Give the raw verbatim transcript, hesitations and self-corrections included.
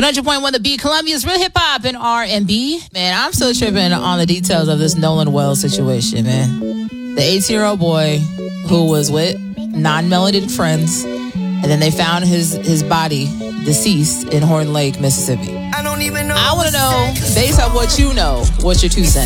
one hundred point one The Beat, Columbia's real hip-hop and R and B. Man, I'm still tripping on the details of this Nolan Wells situation, man. The eighteen-year-old boy who was with non-melanated friends, and then they found his, his body deceased in Horn Lake, Mississippi. I don't even know. I want to know, based on what you know, what's your two cents?